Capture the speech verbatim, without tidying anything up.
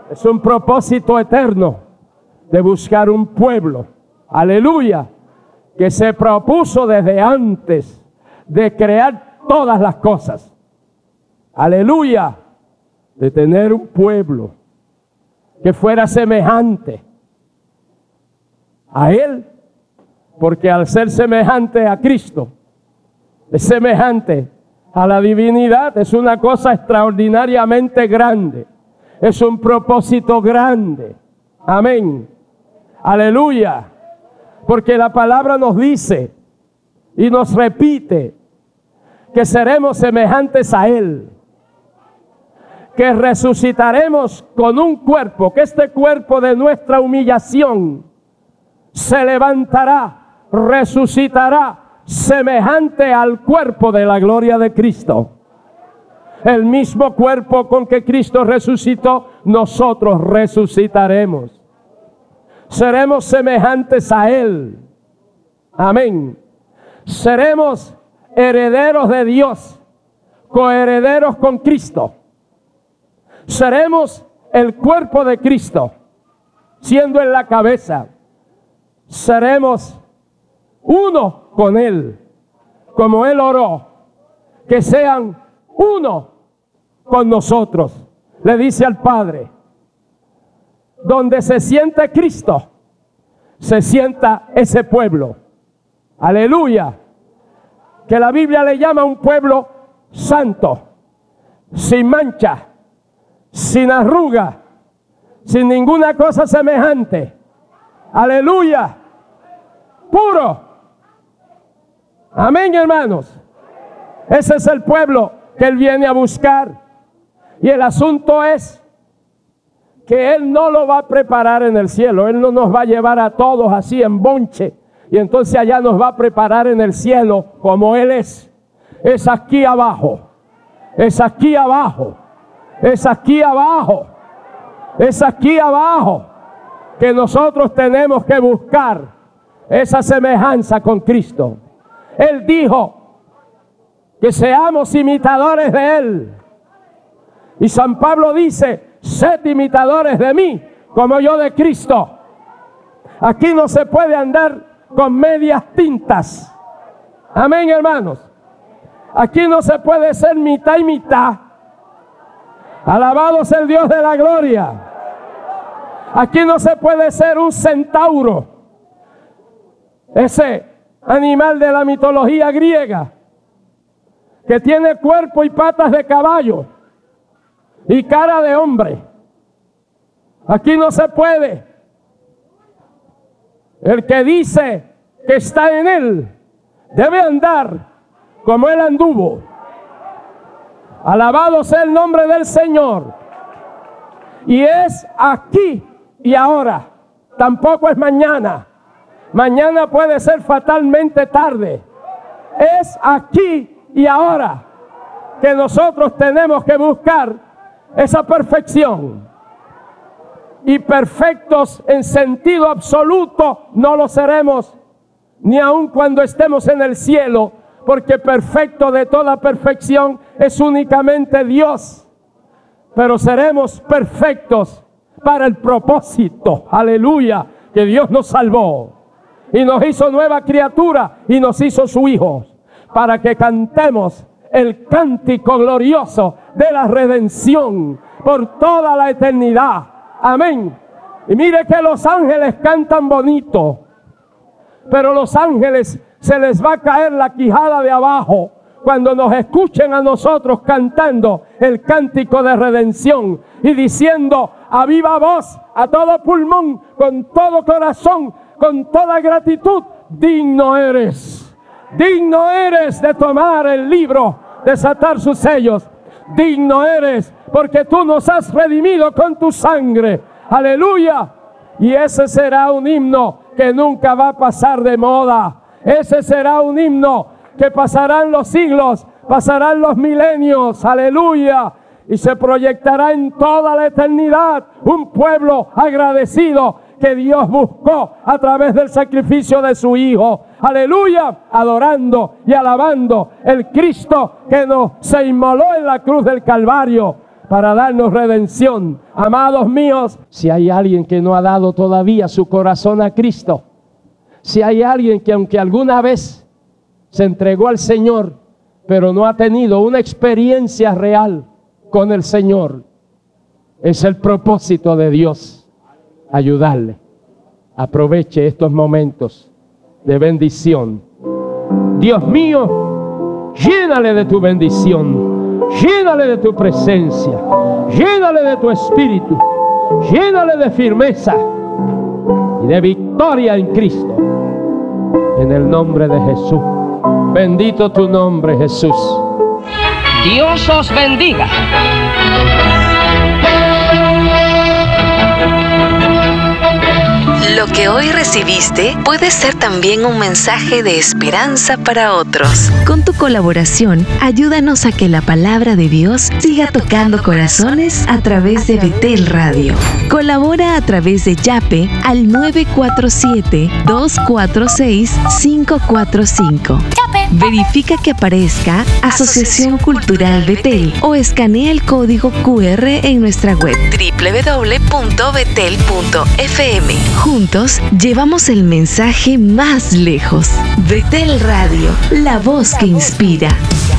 Es un propósito eterno de buscar un pueblo, aleluya, que se propuso desde antes de crear todas las cosas, aleluya, de tener un pueblo que fuera semejante a Él, porque al ser semejante a Cristo, es semejante a la divinidad, es una cosa extraordinariamente grande, es un propósito grande, amén, aleluya, porque la palabra nos dice y nos repite que seremos semejantes a Él, que resucitaremos con un cuerpo, que este cuerpo de nuestra humillación se levantará, resucitará, semejante al cuerpo de la gloria de Cristo. El mismo cuerpo con que Cristo resucitó, nosotros resucitaremos. Seremos semejantes a Él. Amén. Seremos herederos de Dios, coherederos con Cristo. Seremos el cuerpo de Cristo, siendo en la cabeza. Seremos uno con Él, como Él oró, que sean uno con nosotros. Le dice al Padre, donde se siente Cristo, se sienta ese pueblo. Aleluya. Que la Biblia le llama un pueblo santo, sin mancha, sin arruga, sin ninguna cosa semejante. Aleluya. Puro. Amén, hermanos. Ese es el pueblo que Él viene a buscar. Y el asunto es que Él no lo va a preparar en el cielo. Él no nos va a llevar a todos así en bonche. Y entonces allá nos va a preparar en el cielo como Él es. Es aquí abajo. Es aquí abajo. Es aquí abajo. Es aquí abajo que nosotros tenemos que buscar esa semejanza con Cristo. Él dijo que seamos imitadores de Él. Y San Pablo dice, sed imitadores de mí, como yo de Cristo. Aquí no se puede andar con medias tintas. Amén, hermanos. Aquí no se puede ser mitad y mitad. Alabado sea el Dios de la gloria. Aquí no se puede ser un centauro, ese animal de la mitología griega que tiene cuerpo y patas de caballo y cara de hombre. Aquí no se puede. El que dice que está en Él debe andar como Él anduvo. Alabado sea el nombre del Señor. Y es aquí y ahora. Tampoco es mañana. Mañana puede ser fatalmente tarde. Es aquí y ahora que nosotros tenemos que buscar esa perfección. Y perfectos en sentido absoluto no lo seremos, ni aun cuando estemos en el cielo, porque perfecto de toda perfección es únicamente Dios. Pero seremos perfectos para el propósito, aleluya, que Dios nos salvó y nos hizo nueva criatura y nos hizo su hijo, para que cantemos el cántico glorioso de la redención por toda la eternidad. Amén. Y mire que los ángeles cantan bonito, pero los ángeles se les va a caer la quijada de abajo cuando nos escuchen a nosotros cantando el cántico de redención y diciendo a viva voz, a todo pulmón, con todo corazón, con toda gratitud: digno eres, digno eres de tomar el libro, desatar sus sellos. Digno eres, porque tú nos has redimido con tu sangre. Aleluya. Y ese será un himno que nunca va a pasar de moda. Ese será un himno que pasarán los siglos, pasarán los milenios. Aleluya. Y se proyectará en toda la eternidad un pueblo agradecido que Dios buscó a través del sacrificio de su Hijo. Aleluya, adorando y alabando el Cristo que nos se inmoló en la cruz del Calvario para darnos redención. Amados míos, si hay alguien que no ha dado todavía su corazón a Cristo, si hay alguien que aunque alguna vez se entregó al Señor, pero no ha tenido una experiencia real con el Señor, es el propósito de Dios ayudarle. Aproveche estos momentos de bendición. Dios mío, llénale de tu bendición, llénale de tu presencia, llénale de tu espíritu, llénale de firmeza y de victoria en Cristo. En el nombre de Jesús. Bendito tu nombre, Jesús. Dios os bendiga. Lo que hoy recibiste puede ser también un mensaje de esperanza para otros. Con tu colaboración, ayúdanos a que la palabra de Dios siga tocando corazones a través de Betel Radio. Colabora a través de Yape al nueve cuatro siete, dos cuatro seis, cinco cuatro cinco. Verifica que aparezca Asociación Cultural Betel o escanea el código cu erre en nuestra web doble u doble u doble u punto betel punto efe eme. Juntos llevamos el mensaje más lejos. Betel Radio, la voz que inspira.